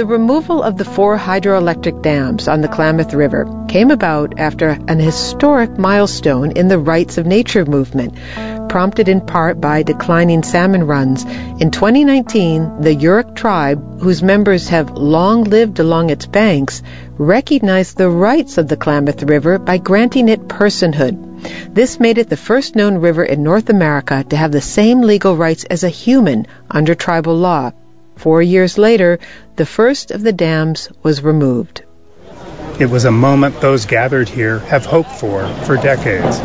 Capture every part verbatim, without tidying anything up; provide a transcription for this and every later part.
The removal of the four hydroelectric dams on the Klamath River came about after an historic milestone in the rights of nature movement, prompted in part by declining salmon runs. In twenty nineteen, the Yurok tribe, whose members have long lived along its banks, recognized the rights of the Klamath River by granting it personhood. This made it the first known river in North America to have the same legal rights as a human under tribal law. Four years later, the first of the dams was removed. It was a moment those gathered here have hoped for for decades.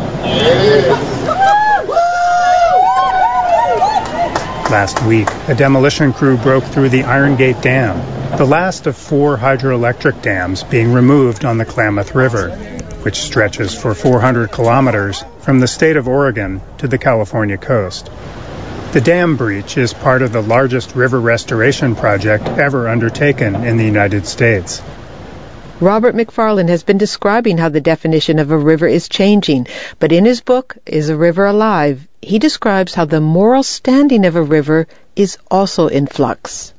Last week, a demolition crew broke through the Iron Gate Dam, the last of four hydroelectric dams being removed on the Klamath River, which stretches for four hundred kilometers from the state of Oregon to the California coast. The dam breach is part of the largest river restoration project ever undertaken in the United States. Robert McFarland has been describing how the definition of a river is changing, but in his book, Is a River Alive?, he describes how the moral standing of a river is also in flux.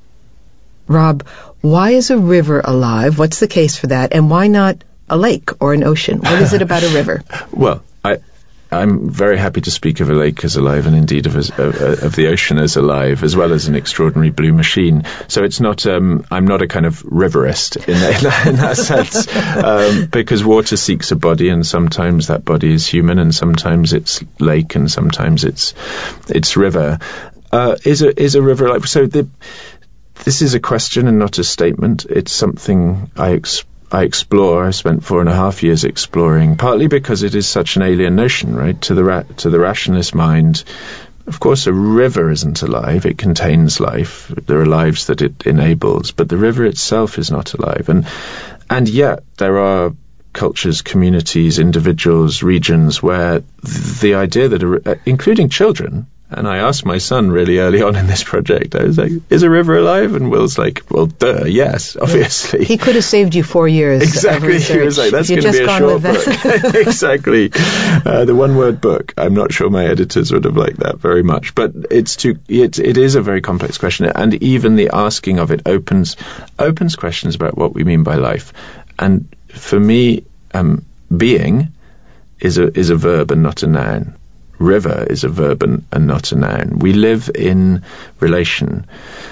Rob, why is a river alive? What's the case for that? And why not a lake or an ocean? What is it about a river? Well, I... I'm very happy to speak of a lake as alive, and indeed of, as, of, of the ocean as alive, as well as an extraordinary blue machine. So it's not, um, I'm not a kind of riverist in that, in that sense, um, because water seeks a body, and sometimes that body is human, and sometimes it's lake, and sometimes it's it's river. Uh, is a is a river alive? So the, this is a question and not a statement. It's something I explain. I explore. I spent four and a half years exploring, partly because it is such an alien notion, right? To the ra- to the rationalist mind, of course, a river isn't alive. It contains life. There are lives that it enables, but the river itself is not alive. And and yet there are cultures, communities, individuals, regions where the idea that, a, including children, and I asked my son really early on in this project, I was like, is a river alive? And Will's like, well, duh, yes, obviously. He could have saved you four years exactly. of research. He was like, that's going to be a short book. Exactly. Uh, the one-word book. I'm not sure my editors would have liked that very much. But it's too, it, it is a very complex question. And even the asking of it opens opens questions about what we mean by life. And for me, um, being is a is a verb and not a noun. River is a verb and, and not a noun. We live in relation.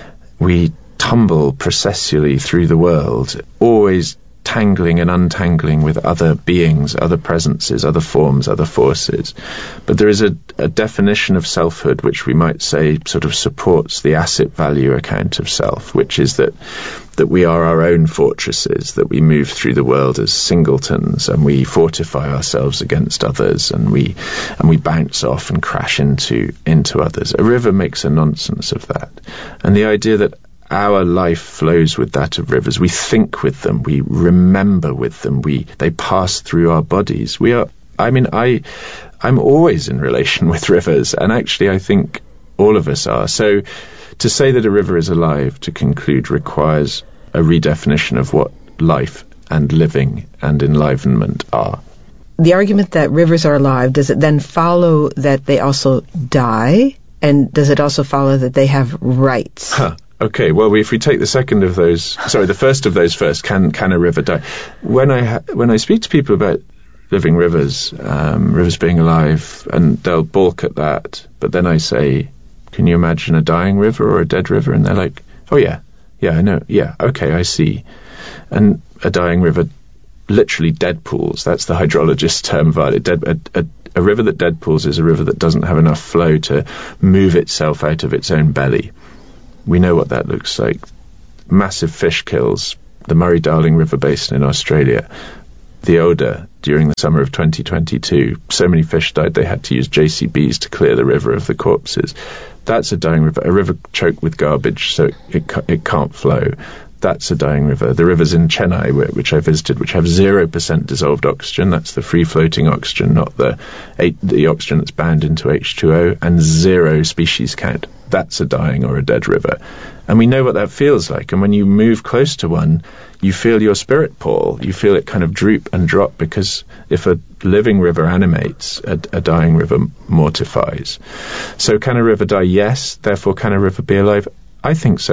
We tumble processually through the world, always tangling and untangling with other beings, other presences, other forms, other forces. But there is a, a definition of selfhood which we might say sort of supports the asset value account of self, which is that that we are our own fortresses, that we move through the world as singletons, and we fortify ourselves against others, and we and we bounce off and crash into into others. A river makes a nonsense of that. And the idea that our life flows with that of rivers. We think with them. We remember with them. We they pass through our bodies. We are. I mean, I, I'm always in relation with rivers, and actually, I think all of us are. So, to say that a river is alive, to conclude, requires a redefinition of what life and living and enlivenment are. The argument that rivers are alive, does it then follow that they also die, and does it also follow that they have rights? Huh. Okay, well, if we take the second of those, sorry, the first of those first, can can a river die? When I ha- when I speak to people about living rivers, um, rivers being alive, and they'll balk at that, but then I say, can you imagine a dying river or a dead river? And they're like, oh yeah, yeah, I know, yeah, okay, I see. And a dying river literally dead pools. That's the hydrologist's term for it. Dead, a, a, a river that dead pools is a river that doesn't have enough flow to move itself out of its own belly. We know what that looks like. Massive fish kills, the Murray-Darling River Basin in Australia. The Oder, during the summer of twenty twenty-two, so many fish died they had to use J C Bs to clear the river of the corpses. That's a dying river. A river choked with garbage, so it, it, it can't flow. That's a dying river. The rivers in Chennai, which I visited, which have zero percent dissolved oxygen, that's the free-floating oxygen, not the the oxygen that's bound into H two O, and zero species count. That's a dying or a dead river. And we know what that feels like. And when you move close to one, you feel your spirit pall. You feel it kind of droop and drop, because if a living river animates, a, a dying river mortifies. So can a river die? Yes. Therefore, can a river be alive? I think so.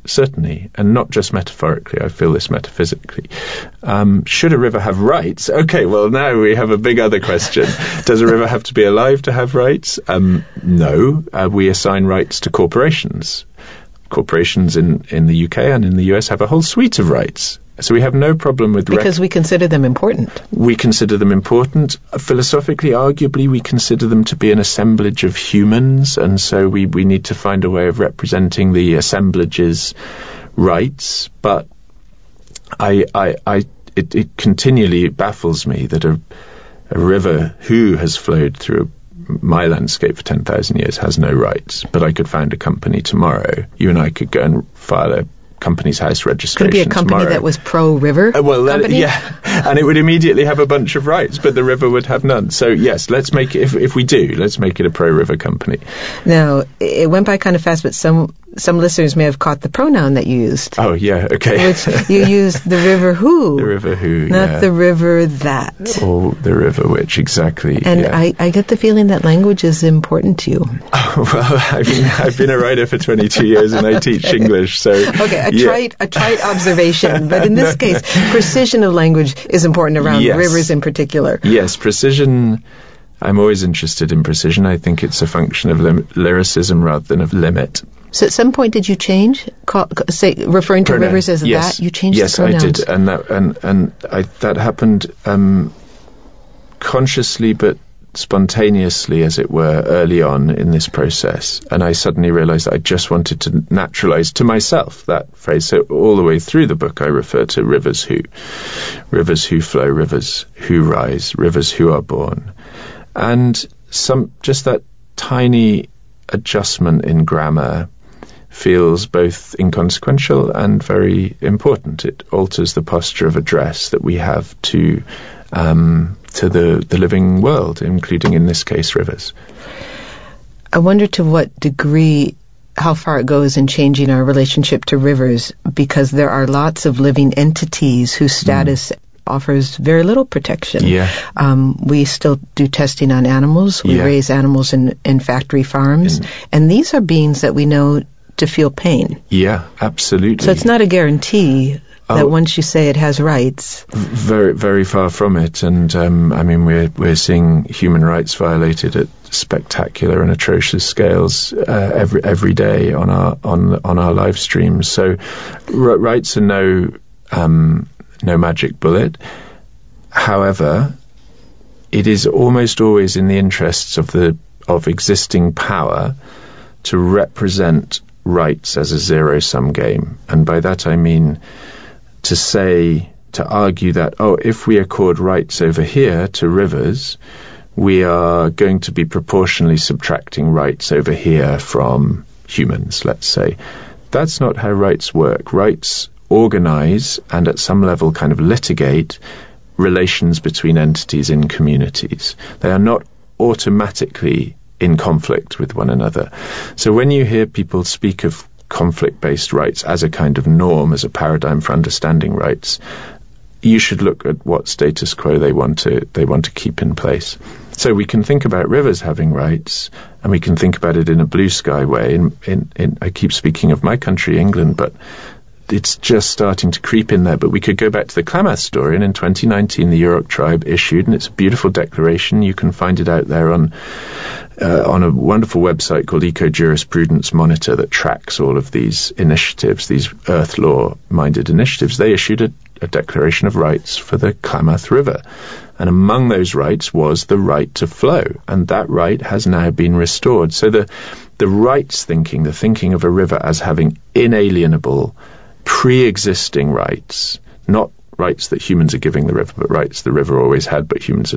certainly, and not just metaphorically. I feel this metaphysically. Um, should a river have rights? Okay, well, now we have a big other question. Does a river have to be alive to have rights? Um, no. Uh, we assign rights to corporations. Corporations in, in the U K and in the U S have a whole suite of rights. So we have no problem with... Because rec- we consider them important. We consider them important. Philosophically, arguably, we consider them to be an assemblage of humans, and so we, we need to find a way of representing the assemblage's rights. But I, I, I, it, it continually baffles me that a, a river who has flowed through my landscape for ten thousand years has no rights. But I could found a company tomorrow. You and I could go and file a Company's House registration. Could it be a company tomorrow. that was pro-river? Uh, well, that, company? yeah, and it would immediately have a bunch of rights, but the river would have none. So yes, let's make it. If, if we do, let's make it a pro-river company. Now, it went by kind of fast, but some some listeners may have caught the pronoun that you used. Oh yeah, okay. Which you used the river who, the river who, not yeah. the river that, or the river which, exactly. And yeah. I, I get the feeling that language is important to you. Oh, well, I've been I've been a writer for twenty-two years, and I teach okay. English. So okay, a yeah. trite a trite observation, but in this no. case, precision of language is important around yes. rivers in particular. Yes, precision. I'm always interested in precision. I think it's a function of lim- lyricism rather than of limit. So at some point, did you change, call, say, referring to Pronoun. rivers as yes. that? You changed yes, the pronouns? Yes, I did, and that and and I, that happened um, consciously, but spontaneously, as it were, early on in this process. And I suddenly realized that I just wanted to naturalize to myself that phrase. So all the way through the book, I refer to rivers who, rivers who flow, rivers who rise, rivers who are born. And some just that tiny adjustment in grammar feels both inconsequential and very important. It alters the posture of address that we have to um, to the, the living world, including, in this case, rivers. I wonder to what degree, how far it goes in changing our relationship to rivers, because there are lots of living entities whose status mm. offers very little protection. Yeah. Um, we still do testing on animals. We yeah. raise animals in, in factory farms. In, and these are beings that we know to feel pain. Yeah, absolutely. So it's not a guarantee that oh, once you say it has rights. Very, very far from it. And, um, I mean, we're, we're seeing human rights violated at spectacular and atrocious scales uh, every every day on our on on our live streams. So r- rights are no um, no magic bullet. However, it is almost always in the interests of the of existing power to represent rights as a zero-sum game. And by that I mean to say, to argue that, oh, if we accord rights over here to rivers, we are going to be proportionally subtracting rights over here from humans, let's say. That's not how rights work. Rights organize and at some level kind of litigate relations between entities in communities. They are not automatically in conflict with one another. So when you hear people speak of conflict-based rights as a kind of norm, as a paradigm for understanding rights, you should look at what status quo they want to they want to keep in place. So we can think about rivers having rights, and we can think about it in a blue sky way. In, in, in, I keep speaking of my country, England, but it's just starting to creep in there. But we could go back to the Klamath story, and in twenty nineteen the Yurok tribe issued, and it's a beautiful declaration. You can find it out there on uh, on a wonderful website called Eco Jurisprudence Monitor that tracks all of these initiatives, these earth law-minded initiatives. They issued a, a declaration of rights for the Klamath River. And among those rights was the right to flow, and that right has now been restored. So the the rights thinking, the thinking of a river as having inalienable, pre-existing rights, not rights that humans are giving the river, but rights the river always had, but humans